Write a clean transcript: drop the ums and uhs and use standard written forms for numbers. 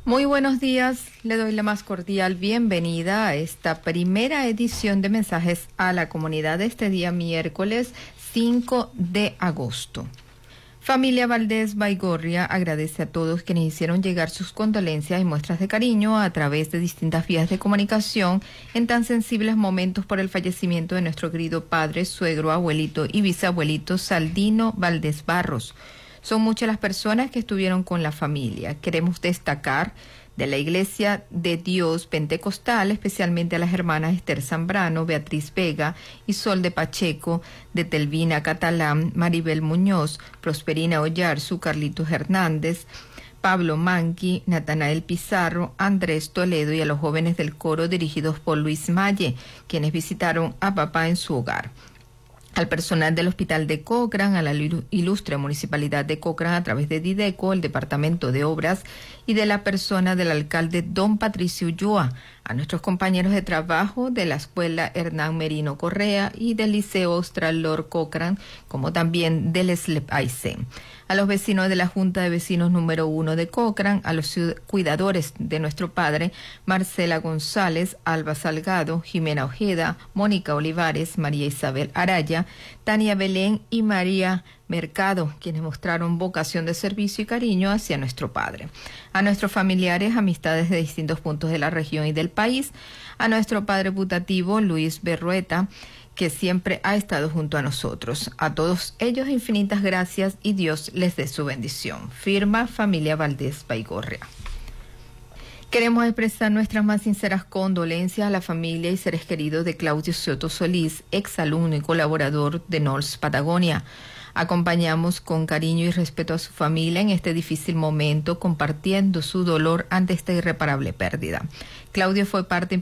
Muy buenos días, le doy la más cordial bienvenida a esta primera edición de Mensajes a la Comunidad de este día miércoles 5 de agosto. Familia Valdés Baigorria agradece a todos quienes hicieron llegar sus condolencias y muestras de cariño a través de distintas vías de comunicación en tan sensibles momentos por el fallecimiento de nuestro querido padre, suegro, abuelito y bisabuelito Saldino Valdés Barros. Son muchas las personas que estuvieron con la familia. Queremos destacar de la Iglesia de Dios Pentecostal, especialmente a las hermanas Esther Zambrano, Beatriz Vega y Sol de Pacheco, de Telvina Catalán, Maribel Muñoz, Prosperina Ollarzu, Carlitos Hernández, Pablo Manqui, Natanael Pizarro, Andrés Toledo y a los jóvenes del coro dirigidos por Luis Malle, quienes visitaron a papá en su hogar. Al personal del Hospital de Cochrane, a la ilustre Municipalidad de Cochrane a través de Dideco, el Departamento de Obras y de la persona del alcalde Don Patricio Ulloa, a nuestros compañeros de trabajo de la Escuela Hernán Merino Correa y del Liceo Austral Lord Cochrane, como también del SLEP Aysén. A los vecinos de la Junta de Vecinos número 1 de Cochrane, a los cuidadores de nuestro padre, Marcela González, Alba Salgado, Jimena Ojeda, Mónica Olivares, María Isabel Araya, Tania Belén y María Mercado, quienes mostraron vocación de servicio y cariño hacia nuestro padre. A nuestros familiares, amistades de distintos puntos de la región y del país, a nuestro padre putativo Luis Berrueta, que siempre ha estado junto a nosotros. A todos ellos infinitas gracias y Dios les dé su bendición. Firma Familia Valdés Baigorria. Queremos expresar nuestras más sinceras condolencias a la familia y seres queridos de Claudio Soto Solís, exalumno y colaborador de NOLS Patagonia. Acompañamos con cariño y respeto a su familia en este difícil momento, compartiendo su dolor ante esta irreparable pérdida. Claudio fue parte